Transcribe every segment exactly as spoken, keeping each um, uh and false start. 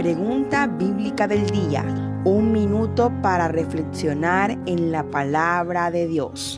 Pregunta bíblica del día. Un minuto para reflexionar en la palabra de Dios.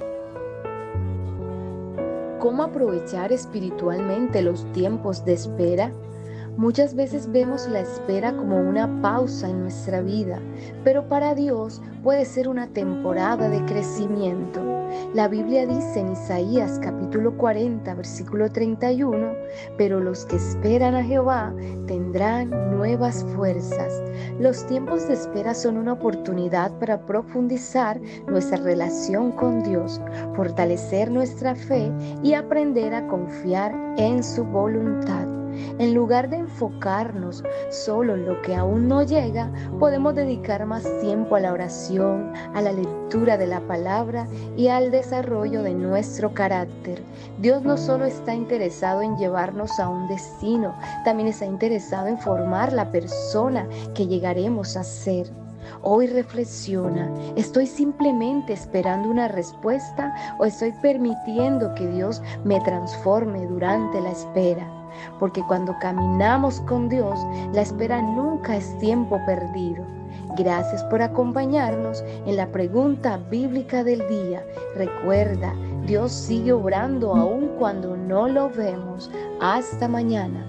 ¿Cómo aprovechar espiritualmente los tiempos de espera? Muchas veces vemos la espera como una pausa en nuestra vida, pero para Dios puede ser una temporada de crecimiento. La Biblia dice en Isaías capítulo cuarenta, versículo treinta y uno, pero los que esperan a Jehová tendrán nuevas fuerzas. Los tiempos de espera son una oportunidad para profundizar nuestra relación con Dios, fortalecer nuestra fe y aprender a confiar en su voluntad. En lugar de enfocarnos solo en lo que aún no llega, podemos dedicar más tiempo a la oración, a la lectura de la palabra y al desarrollo de nuestro carácter. Dios no solo está interesado en llevarnos a un destino, también está interesado en formar la persona que llegaremos a ser. Hoy reflexiona, ¿estoy simplemente esperando una respuesta o estoy permitiendo que Dios me transforme durante la espera? Porque cuando caminamos con Dios, la espera nunca es tiempo perdido. Gracias por acompañarnos en la pregunta bíblica del día. Recuerda, Dios sigue obrando aun cuando no lo vemos. Hasta mañana.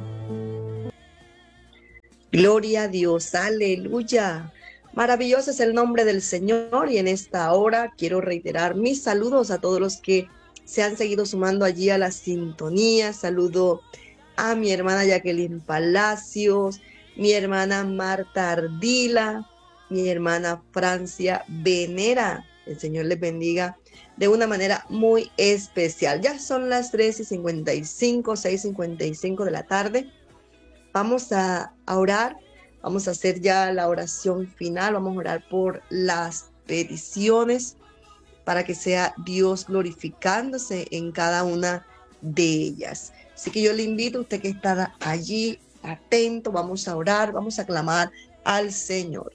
Gloria a Dios, aleluya. Maravilloso es el nombre del Señor y en esta hora quiero reiterar mis saludos a todos los que se han seguido sumando allí a la sintonía. Saludo a mi hermana Jacqueline Palacios, mi hermana Marta Ardila, mi hermana Francia Venera. El Señor les bendiga de una manera muy especial. Ya son las tres y cincuenta y cinco, seis y cincuenta y cinco de la tarde. Vamos a, a orar, vamos a hacer ya la oración final, vamos a orar por las peticiones para que sea Dios glorificándose en cada una de ellas. Así que yo le invito a usted que está allí, atento, vamos a orar, vamos a clamar al Señor.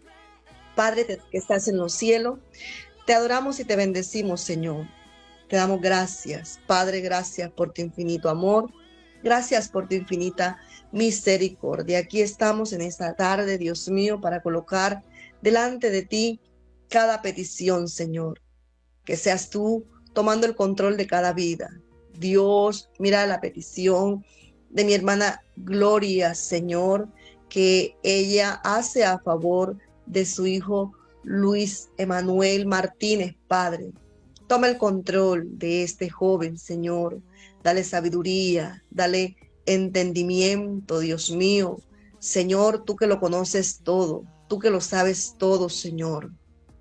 Padre que estás en los cielos, te adoramos y te bendecimos, Señor. Te damos gracias, Padre, gracias por tu infinito amor, gracias por tu infinita misericordia. Aquí estamos en esta tarde, Dios mío, para colocar delante de ti cada petición, Señor. Que seas tú tomando el control de cada vida. Dios, mira la petición de mi hermana Gloria, Señor, que ella hace a favor de su hijo Luis Emanuel Martínez, Padre. Toma el control de este joven, Señor. Dale sabiduría, dale entendimiento, Dios mío. Señor, tú que lo conoces todo, tú que lo sabes todo, Señor.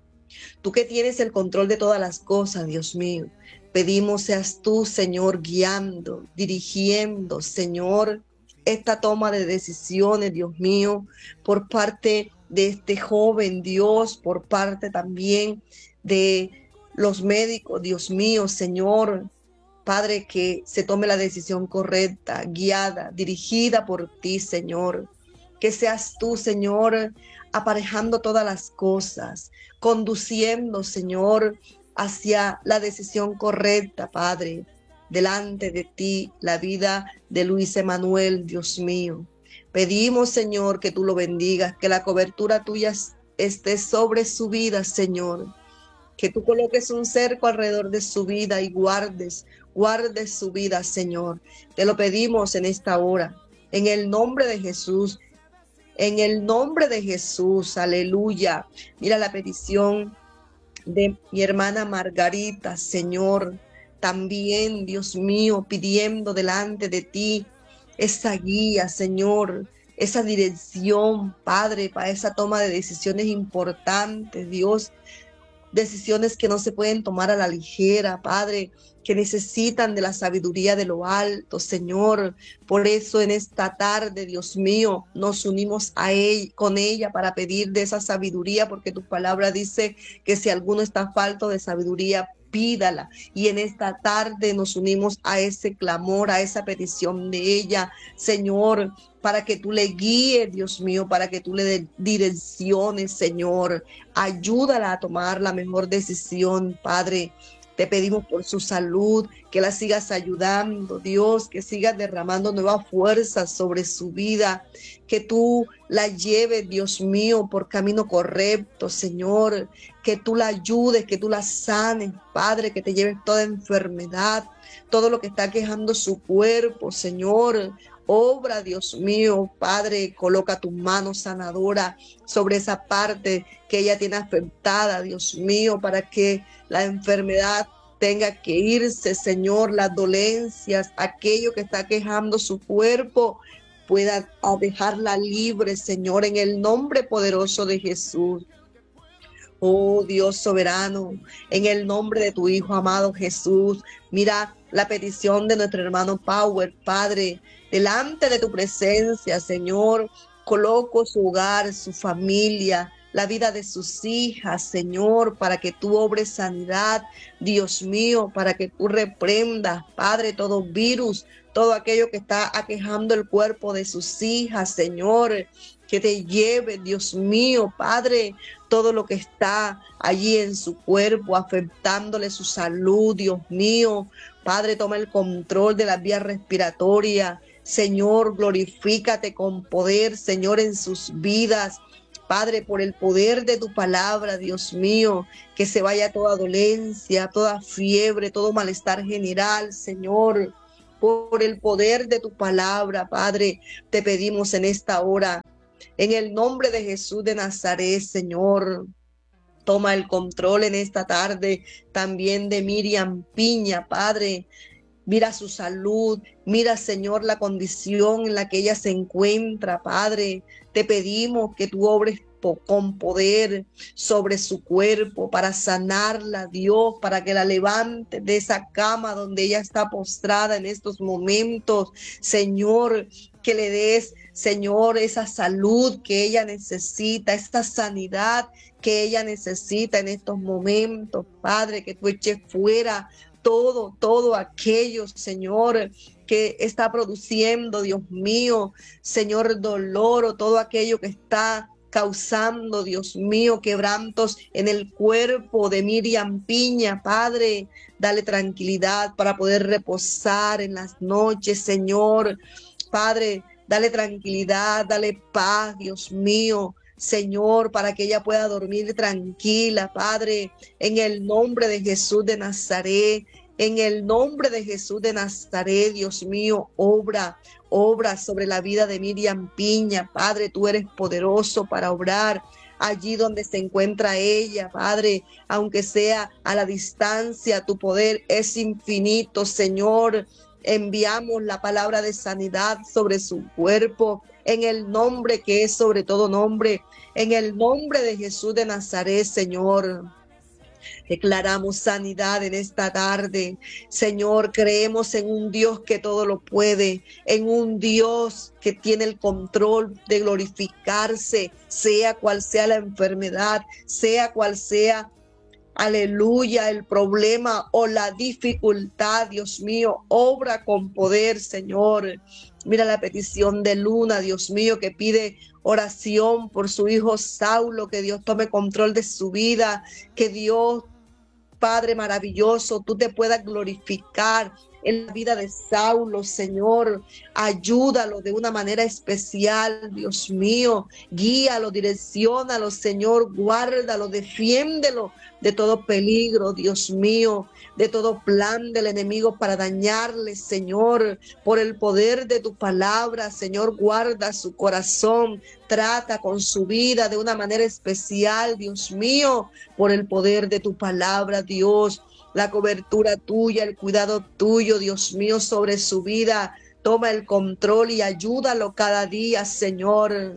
Tú que tienes el control de todas las cosas, Dios mío. Pedimos seas tú, Señor, guiando, dirigiendo, Señor, esta toma de decisiones, Dios mío, por parte de este joven, Dios, por parte también de los médicos, Dios mío, Señor, Padre, que se tome la decisión correcta, guiada, dirigida por ti, Señor. Que seas tú, Señor, aparejando todas las cosas, conduciendo, Señor, hacia la decisión correcta, Padre, delante de ti, la vida de Luis Emanuel, Dios mío. Pedimos, Señor, que tú lo bendigas, que la cobertura tuya esté sobre su vida, Señor. Que tú coloques un cerco alrededor de su vida y guardes, guardes su vida, Señor. Te lo pedimos en esta hora, en el nombre de Jesús. En el nombre de Jesús, aleluya. Mira la petición de mi hermana Margarita, Señor. También, Dios mío, pidiendo delante de ti esa guía, Señor, esa dirección, Padre, para esa toma de decisiones importantes, Dios. Decisiones que no se pueden tomar a la ligera, Padre, que necesitan de la sabiduría de lo alto, Señor. Por eso en esta tarde, Dios mío, nos unimos a él, con ella para pedir de esa sabiduría, porque tu palabra dice que si alguno está falto de sabiduría, pídala. Y en esta tarde nos unimos a ese clamor, a esa petición de ella, Señor, para que tú le guíes, Dios mío, para que tú le des direcciones, Señor. Ayúdala a tomar la mejor decisión, Padre. Te pedimos por su salud, que la sigas ayudando, Dios, que sigas derramando nuevas fuerzas sobre su vida, que tú la lleves, Dios mío, por camino correcto, Señor, que tú la ayudes, que tú la sanes, Padre, que te lleves toda enfermedad, todo lo que está quejando su cuerpo, Señor. Obra, Dios mío, Padre, coloca tu mano sanadora sobre esa parte que ella tiene afectada, Dios mío, para que la enfermedad tenga que irse, Señor, las dolencias, aquello que está quejando su cuerpo, pueda dejarla libre, Señor, en el nombre poderoso de Jesús. Oh Dios soberano, en el nombre de tu Hijo amado Jesús, mira la petición de nuestro hermano Power, Padre, delante de tu presencia, Señor, coloco su hogar, su familia, la vida de sus hijas, Señor, para que tú obres sanidad, Dios mío, para que tú reprendas, Padre, todo virus, todo aquello que está aquejando el cuerpo de sus hijas, Señor, que te lleve, Dios mío, Padre, todo lo que está allí en su cuerpo, afectándole su salud, Dios mío. Padre, toma el control de las vías respiratorias. Señor, glorifícate con poder, Señor, en sus vidas. Padre, por el poder de tu palabra, Dios mío, que se vaya toda dolencia, toda fiebre, todo malestar general, Señor. Por el poder de tu palabra, Padre, te pedimos en esta hora, en el nombre de Jesús de Nazaret, Señor, toma el control en esta tarde también de Miriam Piña, Padre. Mira su salud, mira, Señor, la condición en la que ella se encuentra, Padre. Te pedimos que tú obres con poder sobre su cuerpo para sanarla, Dios, para que la levante de esa cama donde ella está postrada en estos momentos, Señor, que le des, Señor, esa salud que ella necesita, esta sanidad que ella necesita en estos momentos, Padre, que tú eches fuera todo, todo aquello, Señor, que está produciendo, Dios mío, Señor, dolor o todo aquello que está causando, Dios mío, quebrantos en el cuerpo de Miriam Piña, Padre. Dale tranquilidad para poder reposar en las noches, Señor. Padre, dale tranquilidad, dale paz, Dios mío, Señor, para que ella pueda dormir tranquila, Padre, en el nombre de Jesús de Nazaret. En el nombre de Jesús de Nazaret, Dios mío, obra, obra sobre la vida de Miriam Piña. Padre, tú eres poderoso para obrar allí donde se encuentra ella, Padre, aunque sea a la distancia, tu poder es infinito, Señor. Enviamos la palabra de sanidad sobre su cuerpo, en el nombre que es sobre todo nombre, en el nombre de Jesús de Nazaret, Señor. Declaramos sanidad en esta tarde. Señor, creemos en un Dios que todo lo puede, en un Dios que tiene el control de glorificarse, sea cual sea la enfermedad, sea cual sea, aleluya, el problema o la dificultad, Dios mío, obra con poder, Señor. Mira la petición de Luna, Dios mío, que pide oración por su hijo Saulo, que Dios tome control de su vida, que Dios, Padre maravilloso, tú te puedas glorificar en la vida de Saulo, Señor. Ayúdalo de una manera especial, Dios mío. Guíalo, direcciónalo, Señor. Guárdalo, defiéndelo de todo peligro, Dios mío, de todo plan del enemigo para dañarle, Señor. Por el poder de tu palabra, Señor, guarda su corazón. Trata con su vida de una manera especial, Dios mío, por el poder de tu palabra, Dios. La cobertura tuya, el cuidado tuyo, Dios mío, sobre su vida. Toma el control y ayúdalo cada día, Señor.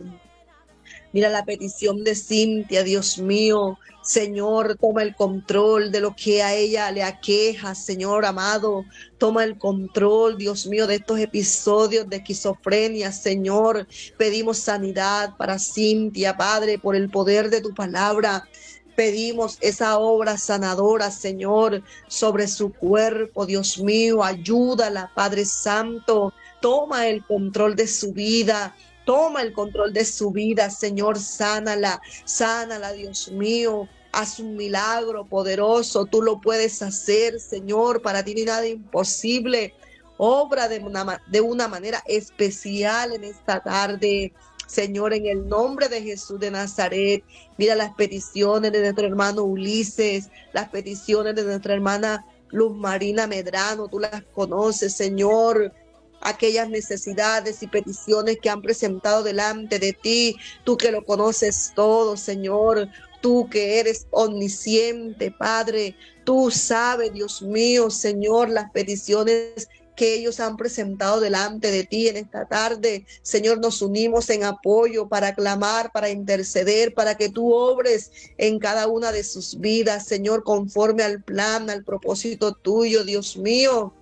Mira la petición de Cintia, Dios mío. Señor, toma el control de lo que a ella le aqueja, Señor amado. Toma el control, Dios mío, de estos episodios de esquizofrenia, Señor. Pedimos sanidad para Cintia, Padre, por el poder de tu palabra. Pedimos esa obra sanadora, Señor, sobre su cuerpo, Dios mío. Ayúdala, Padre Santo. Toma el control de su vida. Toma el control de su vida, Señor, sánala, sánala, Dios mío. haz un milagro poderoso, tú lo puedes hacer, Señor, para ti no hay nada imposible. Obra de una, de una manera especial en esta tarde, Señor, en el nombre de Jesús de Nazaret. Mira las peticiones de nuestro hermano Ulises, las peticiones de nuestra hermana Luz Marina Medrano, tú las conoces, Señor. Aquellas necesidades y peticiones que han presentado delante de ti, tú que lo conoces todo, Señor. Tú que eres omnisciente, Padre, tú sabes, Dios mío, Señor, las peticiones que ellos han presentado delante de ti en esta tarde. Señor, nos unimos en apoyo para clamar, para interceder, para que tú obres en cada una de sus vidas, Señor, conforme al plan, al propósito tuyo, Dios mío.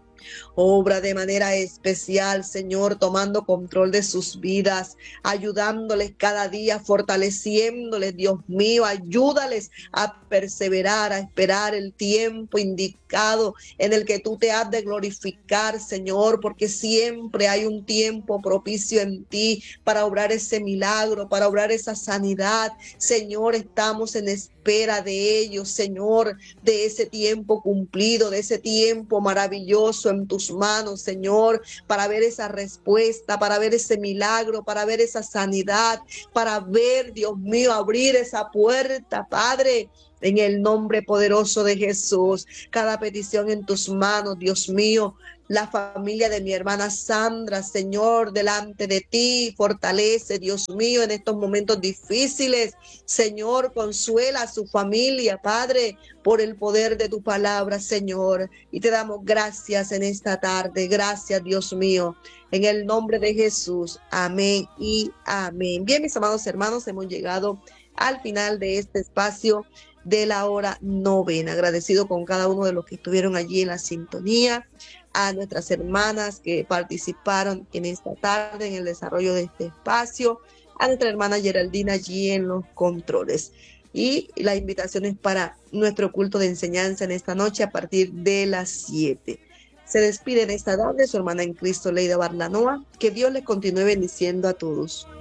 Obra de manera especial, Señor, tomando control de sus vidas, ayudándoles cada día, fortaleciéndoles, Dios mío, ayúdales a perseverar, a esperar el tiempo indicado en el que tú te has de glorificar, Señor, porque siempre hay un tiempo propicio en ti para obrar ese milagro, para obrar esa sanidad. Señor, estamos en espera de ellos, Señor, de ese tiempo cumplido, de ese tiempo maravilloso en tus manos, Señor, para ver esa respuesta, para ver ese milagro, para ver esa sanidad, para ver, Dios mío, abrir esa puerta, Padre, en el nombre poderoso de Jesús. Cada petición en tus manos, Dios mío. La familia de mi hermana Sandra, Señor, delante de ti, fortalece, Dios mío, en estos momentos difíciles. Señor, consuela a su familia, Padre, por el poder de tu palabra, Señor. Y te damos gracias en esta tarde. Gracias, Dios mío. En el nombre de Jesús. Amén y amén. Bien, mis amados hermanos, hemos llegado al final de este espacio de la hora novena. Agradecido con cada uno de los que estuvieron allí en la sintonía, a nuestras hermanas que participaron en esta tarde en el desarrollo de este espacio, a nuestra hermana Geraldina allí en los controles. Y la invitación es para nuestro culto de enseñanza en esta noche a partir de las siete. Se despide en esta tarde su hermana en Cristo, Leida Barlanoa. Que Dios les continúe bendiciendo a todos.